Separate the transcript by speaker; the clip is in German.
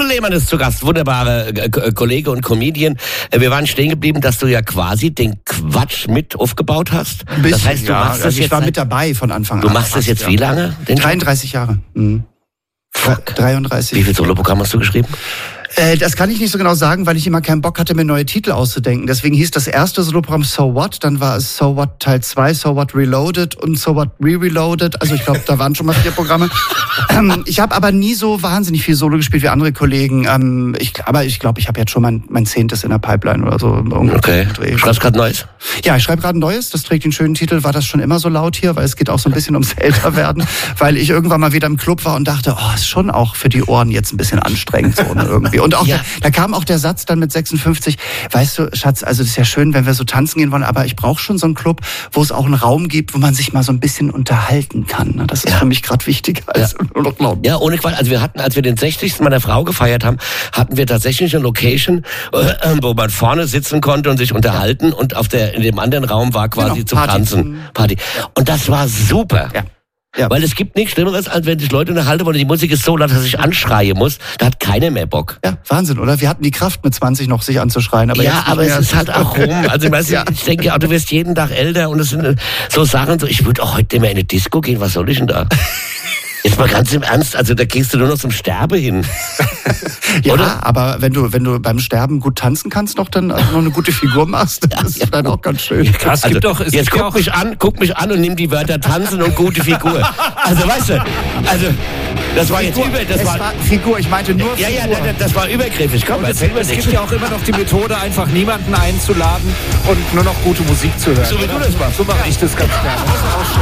Speaker 1: Udo Lehmann ist zu Gast, wunderbare Kollege und Comedian. Wir waren stehen geblieben, dass du ja quasi den Quatsch mit aufgebaut hast.
Speaker 2: Ein bisschen,
Speaker 1: das heißt, du machst das
Speaker 2: ich
Speaker 1: jetzt
Speaker 2: war mit dabei von Anfang an.
Speaker 1: Du machst das jetzt wie lange?
Speaker 2: 33 Jahre. Mhm.
Speaker 1: Fuck.
Speaker 2: 33.
Speaker 1: Wie viel Soloprogramm hast du geschrieben?
Speaker 2: Das kann ich nicht so genau sagen, weil ich immer keinen Bock hatte, mir neue Titel auszudenken. Deswegen hieß das erste Soloprogramm So What, dann war es So What Teil 2, So What Reloaded und So What Re-Reloaded. Also ich glaube, da waren schon mal 4 Programme. Ich habe aber nie so wahnsinnig viel Solo gespielt wie andere Kollegen. Aber ich glaube, ich habe jetzt schon mein 10. in der Pipeline oder so.
Speaker 1: Okay. Schreibst gerade Neues?
Speaker 2: Ja, ich schreibe gerade ein Neues. Das trägt den schönen Titel, war das schon immer so laut hier? Weil es geht auch so ein bisschen ums Älterwerden. Weil ich irgendwann mal wieder im Club war und dachte, ist schon auch für die Ohren jetzt ein bisschen anstrengend so irgendwie. Und auch da kam auch der Satz dann mit 56, weißt du, Schatz, also das ist ja schön, wenn wir so tanzen gehen wollen, aber ich brauche schon so einen Club, wo es auch einen Raum gibt, wo man sich mal so ein bisschen unterhalten kann. Das ist für mich gerade wichtiger als nur noch laut.
Speaker 1: Ja, ohne Quatsch. Also wir hatten, als wir den 60. meiner Frau gefeiert haben, hatten wir tatsächlich eine Location, wo man vorne sitzen konnte und sich unterhalten und in dem anderen Raum war quasi zum Tanzen. Party. Und das war super. Ja. Ja. Weil es gibt nichts Schlimmeres, als wenn sich Leute unterhalten wollen und die Musik ist so laut, dass ich anschreien muss. Da hat keiner mehr Bock.
Speaker 2: Ja, Wahnsinn, oder? Wir hatten die Kraft mit 20 noch, sich anzuschreien. Aber
Speaker 1: ja, aber es ist halt auch rum. Also ich denke, du wirst jeden Tag älter und es sind so Sachen, so ich würde auch heute mehr in eine Disco gehen, was soll ich denn da? Jetzt mal ganz im Ernst, also da gehst du nur noch zum Sterbe hin.
Speaker 2: Ja, oder? Aber wenn du beim Sterben gut tanzen kannst noch eine gute Figur machst, das ist dann auch ganz schön.
Speaker 1: Krass, jetzt guck mich an und nimm die Wörter tanzen und gute Figur. Also weißt du, das war jetzt
Speaker 2: Figur, ich meinte nur Figur.
Speaker 1: Ja, das war übergriffig. Komm,
Speaker 3: es gibt ja auch immer noch die Methode, einfach niemanden einzuladen und nur noch gute Musik zu hören.
Speaker 1: So wie du das machst.
Speaker 3: So mache ich das ganz gerne.